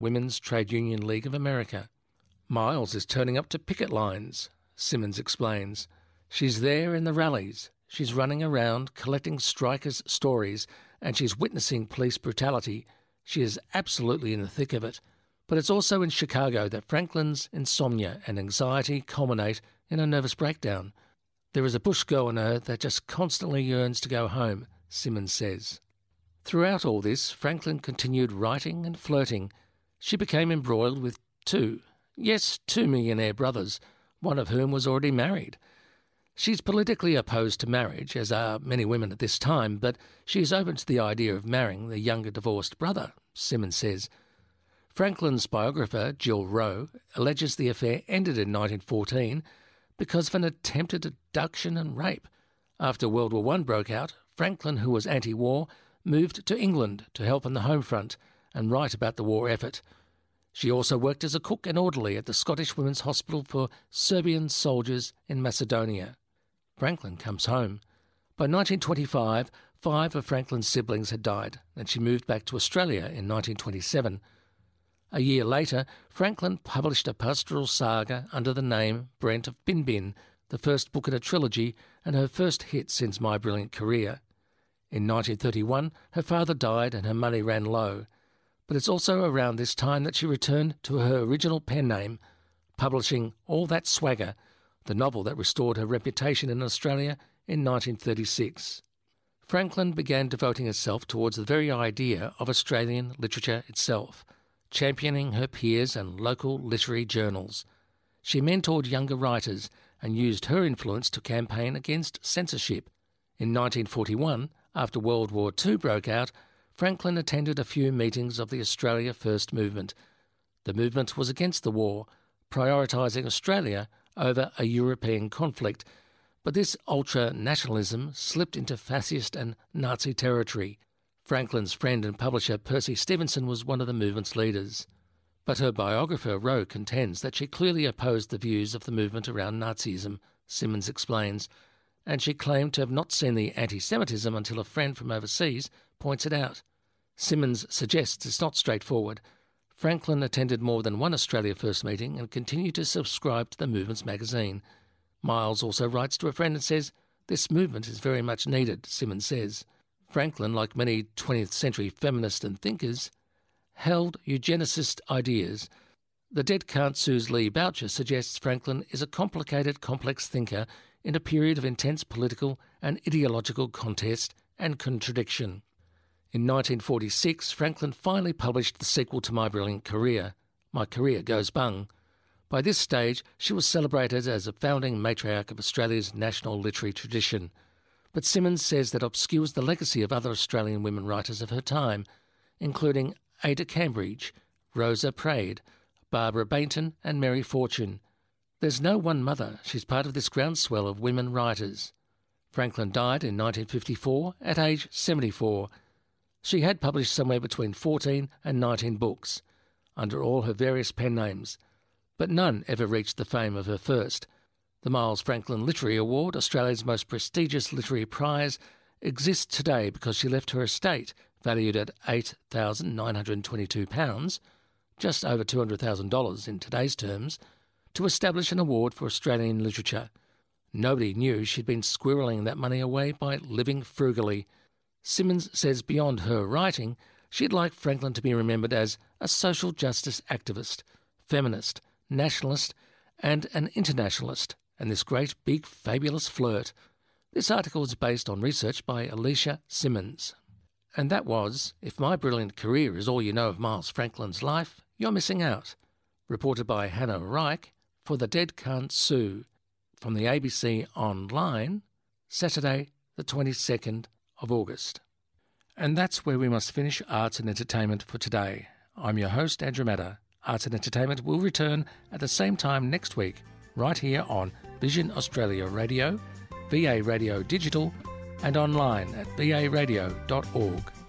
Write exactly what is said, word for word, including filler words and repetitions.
Women's Trade Union League of America. Miles is turning up to picket lines, Simmons explains. She's there in the rallies. She's running around collecting strikers' stories, and she's witnessing police brutality. She is absolutely in the thick of it. But it's also in Chicago that Franklin's insomnia and anxiety culminate in a nervous breakdown. There is a bush girl in her that just constantly yearns to go home, Simmons says. Throughout all this, Franklin continued writing and flirting. She became embroiled with two, yes, two millionaire brothers, one of whom was already married. She's politically opposed to marriage, as are many women at this time, but she is open to the idea of marrying the younger divorced brother, Simmons says. Franklin's biographer, Jill Rowe, alleges the affair ended in nineteen fourteen because of an attempted abduction and rape. After World War One broke out, Franklin, who was anti-war, moved to England to help on the home front and write about the war effort. She also worked as a cook and orderly at the Scottish Women's Hospital for Serbian soldiers in Macedonia. Franklin comes home. By nineteen twenty-five, five of Franklin's siblings had died, and she moved back to Australia in nineteen twenty-seven. A year later, Franklin published a pastoral saga under the name Brent of Bin Bin, the first book in a trilogy and her first hit since My Brilliant Career. In nineteen thirty-one, her father died and her money ran low. But it's also around this time that she returned to her original pen name, publishing All That Swagger, the novel that restored her reputation in Australia in nineteen thirty-six. Franklin began devoting herself towards the very idea of Australian literature itself, championing her peers and local literary journals. She mentored younger writers and used her influence to campaign against censorship. In nineteen forty-one, after World War Two broke out, Franklin attended a few meetings of the Australia First movement. The movement was against the war, prioritising Australia over a European conflict, but this ultra-nationalism slipped into fascist and Nazi territory. Franklin's friend and publisher Percy Stevenson was one of the movement's leaders. But her biographer Rowe contends that she clearly opposed the views of the movement around Nazism, Simmons explains, and she claimed to have not seen the anti-Semitism until a friend from overseas points it out. Simmons suggests it's not straightforward. Franklin attended more than one Australia First meeting and continued to subscribe to the movement's magazine. Miles also writes to a friend and says, "This movement is very much needed," Simmons says. Franklin, like many twentieth century feminists and thinkers, held eugenicist ideas. The Dead Can't Sue's Lee Boucher suggests Franklin is a complicated, complex thinker in a period of intense political and ideological contest and contradiction. In nineteen forty-six, Franklin finally published the sequel to My Brilliant Career, My Career Goes Bung. By this stage, she was celebrated as a founding matriarch of Australia's national literary tradition. But Simmons says that obscures the legacy of other Australian women writers of her time, including Ada Cambridge, Rosa Praed, Barbara Bainton and Mary Fortune. There's no one mother. She's part of this groundswell of women writers. Franklin died in nineteen fifty-four at age seventy-four. She had published somewhere between fourteen and nineteen books, under all her various pen names, but none ever reached the fame of her first. The Miles Franklin Literary Award, Australia's most prestigious literary prize, exists today because she left her estate, valued at eight thousand nine hundred twenty-two pounds, just over two hundred thousand dollars in today's terms, to establish an award for Australian literature. Nobody knew she'd been squirreling that money away by living frugally. Simmons says beyond her writing, she'd like Franklin to be remembered as a social justice activist, feminist, nationalist, and an internationalist, and this great, big, fabulous flirt. This article is based on research by Alicia Simmons. And that was, If My Brilliant Career is All You Know of Miles Franklin's Life, You're Missing Out, reported by Hannah Reich for The Dead Can't Sue, from the A B C Online, Saturday the twenty-second of August. And that's where we must finish Arts and Entertainment for today. I'm your host, Andrew Matter. Arts and Entertainment will return at the same time next week, right here on Vision Australia Radio, V A Radio Digital, and online at v a radio dot org.